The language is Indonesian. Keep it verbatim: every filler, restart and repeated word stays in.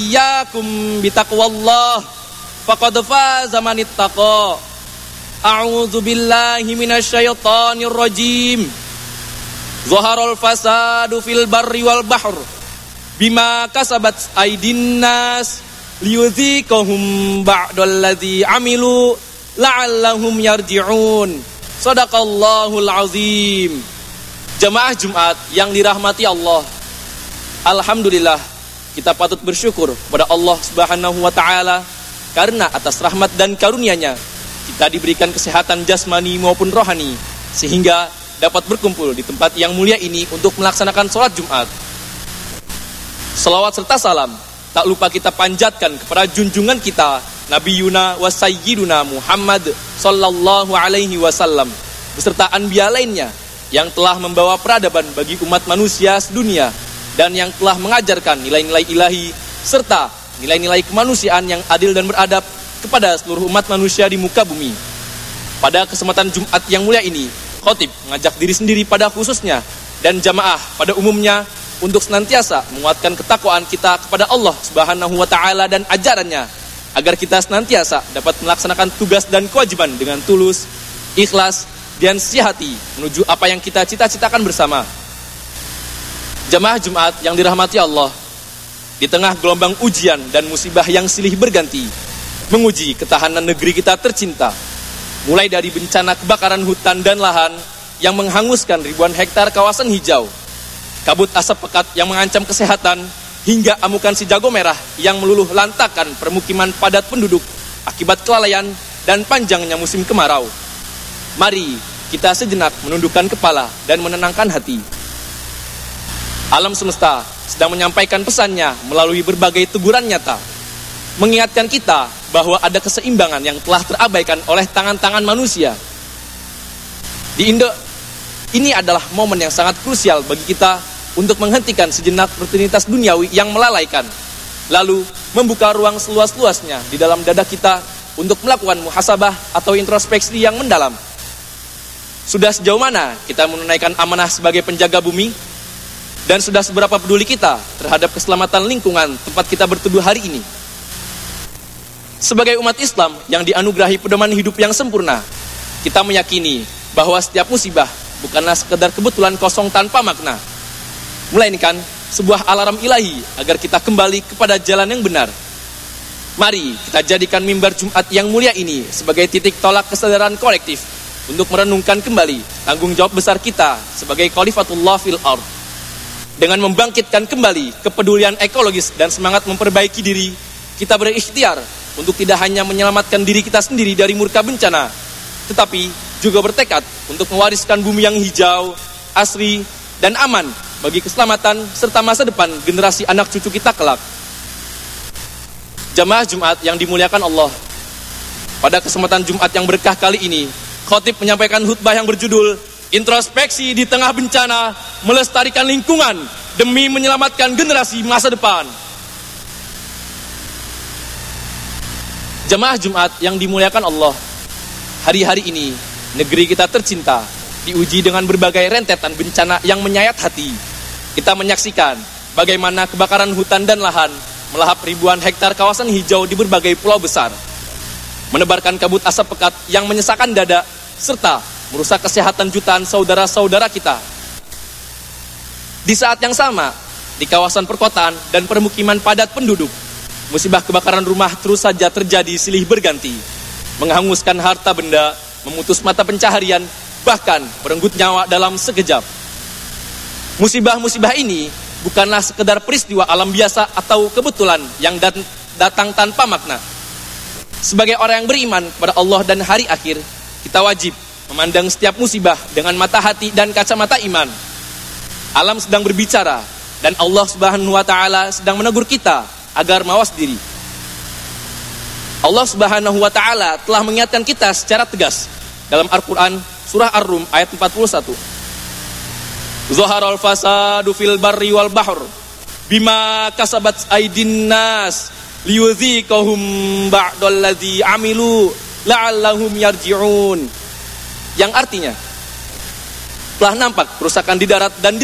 iyyakum bitaqwallah faqad faza man ittaqa. A'udzu billahi minasyaitonir rajim. Zaharal fasadu fil barri wal bahr bima kasabat aydin nas liyudhiqahum ba'dallazi amilu la'allahum yarji'un. Shadaqallahul azim. Jamaah Jumat yang dirahmati Allah, alhamdulillah kita patut bersyukur kepada Allah Subhanahu wa taala karena atas rahmat dan karunia-Nya kita diberikan kesehatan jasmani maupun rohani sehingga dapat berkumpul di tempat yang mulia ini untuk melaksanakan sholat Jumat. Salawat serta salam tak lupa kita panjatkan kepada junjungan kita Nabi Yuna wa Sayyiduna Muhammad sallallahu alaihi wasallam beserta anbiya lainnya yang telah membawa peradaban bagi umat manusia sedunia dan yang telah mengajarkan nilai-nilai ilahi serta nilai-nilai kemanusiaan yang adil dan beradab kepada seluruh umat manusia di muka bumi. Pada kesempatan Jumat yang mulia ini, khotib mengajak diri sendiri pada khususnya dan jamaah pada umumnya untuk senantiasa menguatkan ketakwaan kita kepada Allah Subhanahu wa taala dan ajarannya agar kita senantiasa dapat melaksanakan tugas dan kewajiban dengan tulus, ikhlas dan sehati menuju apa yang kita cita-citakan bersama. Jamaah Jumat yang dirahmati Allah, di tengah gelombang ujian dan musibah yang silih berganti menguji ketahanan negeri kita tercinta, mulai dari bencana kebakaran hutan dan lahan yang menghanguskan ribuan hektar kawasan hijau, kabut asap pekat yang mengancam kesehatan, hingga amukan si jago merah yang meluluh lantakan permukiman padat penduduk akibat kelalaian dan panjangnya musim kemarau. Mari kita sejenak menundukkan kepala dan menenangkan hati. Alam semesta sedang menyampaikan pesannya melalui berbagai teguran nyata, mengingatkan kita bahwa ada keseimbangan yang telah terabaikan oleh tangan-tangan manusia. Di Indo, ini adalah momen yang sangat krusial bagi kita untuk menghentikan sejenak rutinitas duniawi yang melalaikan, lalu membuka ruang seluas-luasnya di dalam dada kita untuk melakukan muhasabah atau introspeksi yang mendalam. Sudah sejauh mana kita menunaikan amanah sebagai penjaga bumi? Dan sudah seberapa peduli kita terhadap keselamatan lingkungan tempat kita berteduh hari ini? Sebagai umat Islam yang dianugerahi pedoman hidup yang sempurna, kita meyakini bahwa setiap musibah bukanlah sekedar kebetulan kosong tanpa makna, melainkan sebuah alarm ilahi agar kita kembali kepada jalan yang benar. Mari kita jadikan mimbar Jumat yang mulia ini sebagai titik tolak kesadaran kolektif untuk merenungkan kembali tanggung jawab besar kita sebagai Khalifatullah fil Ard. Dengan membangkitkan kembali kepedulian ekologis dan semangat memperbaiki diri, kita berikhtiar untuk tidak hanya menyelamatkan diri kita sendiri dari murka bencana, tetapi juga bertekad untuk mewariskan bumi yang hijau, asri, dan aman bagi keselamatan serta masa depan generasi anak cucu kita kelak. Jamaah Jumat yang dimuliakan Allah, pada kesempatan Jumat yang berkah kali ini, khotib menyampaikan khutbah yang berjudul Introspeksi di Tengah Bencana, Melestarikan Lingkungan Demi Menyelamatkan Generasi Masa Depan. Jamaah Jumat yang dimuliakan Allah, hari-hari ini negeri kita tercinta diuji dengan berbagai rentetan bencana yang menyayat hati. Kita menyaksikan bagaimana kebakaran hutan dan lahan melahap ribuan hektar kawasan hijau di berbagai pulau besar, menebarkan kabut asap pekat yang menyesakan dada, serta merusak kesehatan jutaan saudara-saudara kita. Di saat yang sama, di kawasan perkotaan dan permukiman padat penduduk, musibah kebakaran rumah terus saja terjadi silih berganti, menghanguskan harta benda, memutus mata pencaharian, bahkan merenggut nyawa dalam sekejap. Musibah-musibah ini bukanlah sekedar peristiwa alam biasa atau kebetulan yang dat- datang tanpa makna. Sebagai orang yang beriman kepada Allah dan hari akhir, kita wajib memandang setiap musibah dengan mata hati dan kacamata iman. Alam sedang berbicara dan Allah Subhanahu wa taala sedang menegur kita agar mawas diri. Allah Subhanahu wa taala telah mengingatkan kita secara tegas dalam Al-Qur'an surah Ar-Rum ayat empat puluh satu. Zaharal fasadu fil barri wal bahr bima kasabat aydin nas liyudhiqahum ba'dallazi amilu la'allahum yarji'un. Yang artinya, telah nampak kerusakan di darat dan di